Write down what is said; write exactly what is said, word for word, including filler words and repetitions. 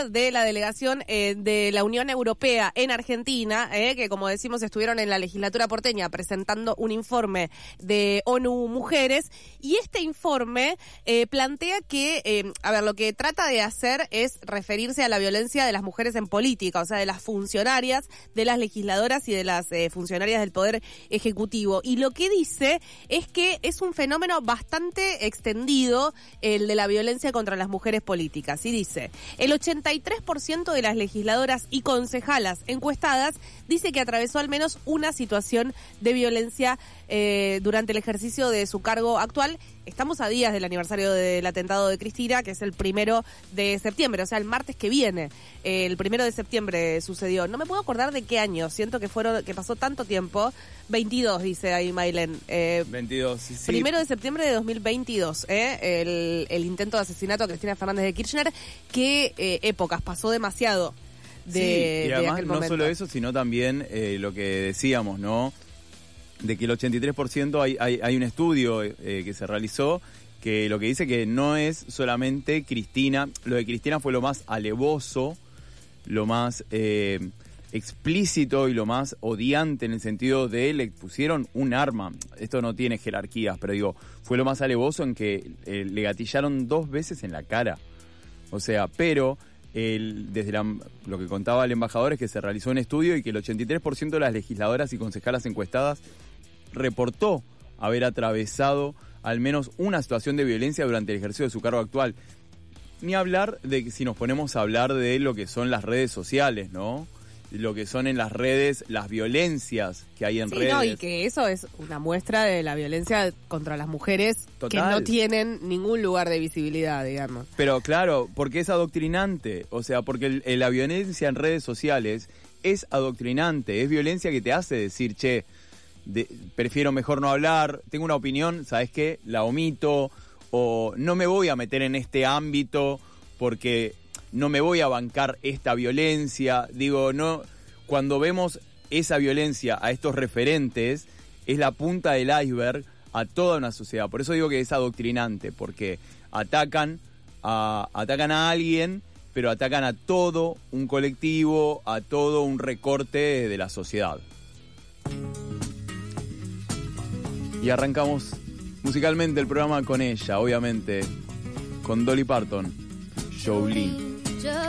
director de la delegación eh, de la Unión Europea en Argentina, eh, que como decimos estuvieron en la legislatura porteña presentando un informe de ONU Mujeres, y este informe eh, plantea que, eh, a ver, lo que trata de hacer es referirse a la violencia de las mujeres en política, o sea, de las funcionarias, de las legisladoras y de las eh, funcionarias del Poder Ejecutivo. Y lo que dice es que es un fenómeno bastante extendido, el de la violencia contra las mujeres políticas. Y dice, el ochenta y tres por ciento de las legisladoras y concejalas encuestadas dice que atravesó al menos una situación de violencia eh, durante el ejercicio de su cargo actual. Estamos a días del aniversario del atentado de Cristina, que es el primero de septiembre, o sea, el martes que viene. Eh, el primero de septiembre sucedió. No me puedo acordar de qué año, siento que fueron que pasó tanto tiempo. veintidós, dice ahí Maylen. Eh, veintidós, sí, sí. Primero de septiembre de dos mil veintidós, eh, el, el intento de asesinato a Cristina Fernández de Kirchner. ¿Qué eh, épocas? Pasó demasiado de, sí, y además, de aquel momento. No solo eso, sino también eh, lo que decíamos, ¿no? De que el ochenta y tres por ciento hay, hay, hay un estudio eh, que se realizó que lo que dice que no es solamente Cristina, lo de Cristina fue lo más alevoso, lo más eh, explícito y lo más odiante en el sentido de le pusieron un arma. Esto no tiene jerarquías, pero digo, fue lo más alevoso en que eh, le gatillaron dos veces en la cara. O sea, pero el, desde la, lo que contaba el embajador es que se realizó un estudio y que el ochenta y tres por ciento de las legisladoras y concejalas encuestadas reportó haber atravesado al menos una situación de violencia durante el ejercicio de su cargo actual. Ni hablar de que si nos ponemos a hablar de lo que son las redes sociales, ¿no? Lo que son en las redes, las violencias que hay en sí, redes. No, y que eso es una muestra de la violencia contra las mujeres. Total. Que no tienen ningún lugar de visibilidad, digamos. Pero claro, porque es adoctrinante, o sea, porque el, el, la violencia en redes sociales es adoctrinante, es violencia que te hace decir, che, de, prefiero mejor no hablar, tengo una opinión, ¿sabes qué? La omito, o no me voy a meter en este ámbito porque no me voy a bancar esta violencia. Digo, no, cuando vemos esa violencia a estos referentes, es la punta del iceberg a toda una sociedad. Por eso digo que es adoctrinante, porque atacan a, atacan a alguien, pero atacan a todo un colectivo, a todo un recorte de la sociedad. Y arrancamos musicalmente el programa con ella, obviamente, con Dolly Parton, Jolene.